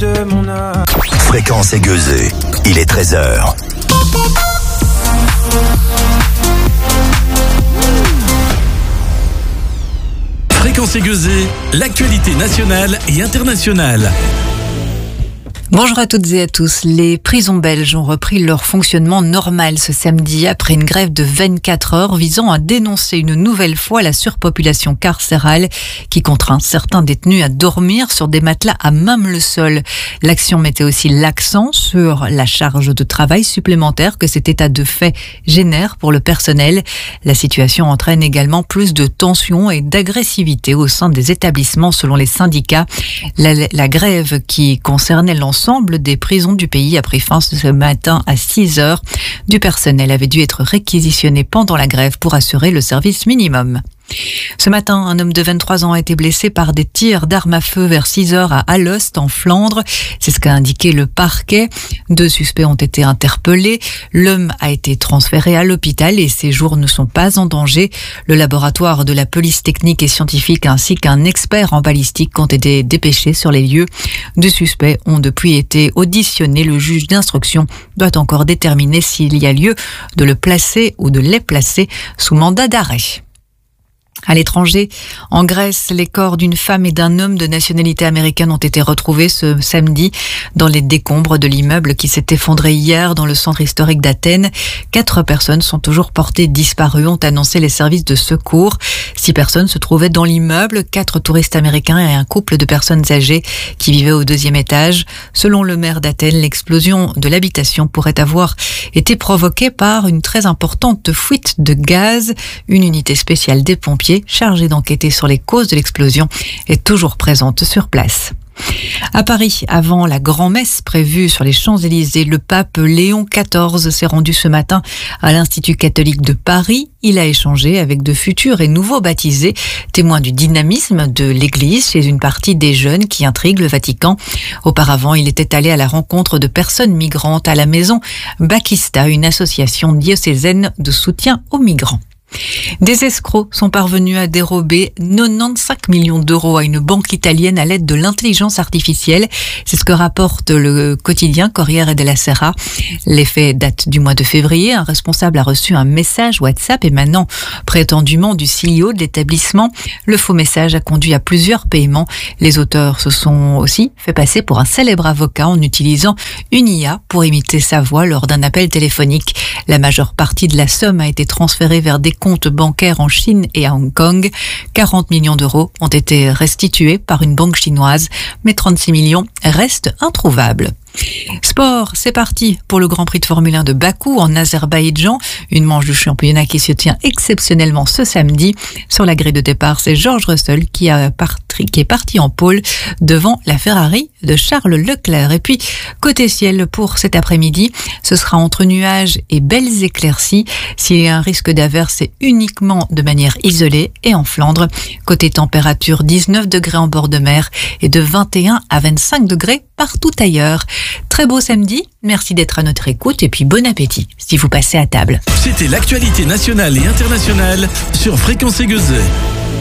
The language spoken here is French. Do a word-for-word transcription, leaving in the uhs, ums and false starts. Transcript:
de mon âme. Fréquence aiguisée, il est treize heures. Fréquence aiguisée, l'actualité nationale et internationale. Bonjour à toutes et à tous. Les prisons belges ont repris leur fonctionnement normal ce samedi après une grève de vingt-quatre heures visant à dénoncer une nouvelle fois la surpopulation carcérale qui contraint certains détenus à dormir sur des matelas à même le sol. L'action mettait aussi l'accent sur la charge de travail supplémentaire que cet état de fait génère pour le personnel. La situation entraîne également plus de tensions et d'agressivité au sein des établissements selon les syndicats. La, la grève qui concernait l'ensemble L'ensemble des prisons du pays a pris fin ce matin à six heures. Du personnel avait dû être réquisitionné pendant la grève pour assurer le service minimum. Ce matin, un homme de vingt-trois ans a été blessé par des tirs d'armes à feu vers six heures à Alost, en Flandre. C'est ce qu'a indiqué le parquet. Deux suspects ont été interpellés. L'homme a été transféré à l'hôpital et ses jours ne sont pas en danger. Le laboratoire de la police technique et scientifique ainsi qu'un expert en balistique ont été dépêchés sur les lieux. Deux suspects ont depuis été auditionnés. Le juge d'instruction doit encore déterminer s'il y a lieu de le placer ou de les placer sous mandat d'arrêt. À l'étranger, en Grèce, les corps d'une femme et d'un homme de nationalité américaine ont été retrouvés ce samedi dans les décombres de l'immeuble qui s'est effondré hier dans le centre historique d'Athènes. Quatre personnes sont toujours portées disparues, ont annoncé les services de secours. Six personnes se trouvaient dans l'immeuble, quatre touristes américains et un couple de personnes âgées qui vivaient au deuxième étage. Selon le maire d'Athènes, l'explosion de l'habitation pourrait avoir été provoquée par une très importante fuite de gaz. Une unité spéciale des pompiers chargée d'enquêter sur les causes de l'explosion est toujours présente sur place. À Paris, avant la grand-messe prévue sur les Champs-Élysées, le pape Léon quatorze s'est rendu ce matin à l'Institut catholique de Paris. Il a échangé avec de futurs et nouveaux baptisés, témoins du dynamisme de l'Église chez une partie des jeunes qui intriguent le Vatican. Auparavant, il était allé à la rencontre de personnes migrantes à la maison Bakista, une association diocésaine de soutien aux migrants. Des escrocs sont parvenus à dérober quatre-vingt-quinze millions d'euros à une banque italienne à l'aide de l'intelligence artificielle. C'est ce que rapporte le quotidien Corriere della Sera. Les faits datent du mois de février. Un responsable a reçu un message WhatsApp émanant prétendument du C E O de l'établissement. Le faux message a conduit à plusieurs paiements. Les auteurs se sont aussi fait passer pour un célèbre avocat en utilisant une I A pour imiter sa voix lors d'un appel téléphonique. La majeure partie de la somme a été transférée vers des comptes bancaires en Chine et à Hong Kong. quarante millions d'euros ont été restitués par une banque chinoise, mais trente-six millions restent introuvables. Sport, c'est parti pour le Grand Prix de Formule un de Bakou en Azerbaïdjan. Une manche du championnat qui se tient exceptionnellement ce samedi. Sur la grille de départ, c'est George Russell qui, a parti, qui est parti en pole devant la Ferrari de Charles Leclerc. Et puis, côté ciel pour cet après-midi, ce sera entre nuages et belles éclaircies. S'il y a un risque d'averse, c'est uniquement de manière isolée et en Flandre. Côté température, dix-neuf degrés en bord de mer et de vingt et un à vingt-cinq degrés partout ailleurs. Très beau samedi, merci d'être à notre écoute et puis bon appétit si vous passez à table. C'était l'actualité nationale et internationale sur Fréquence aiguisée.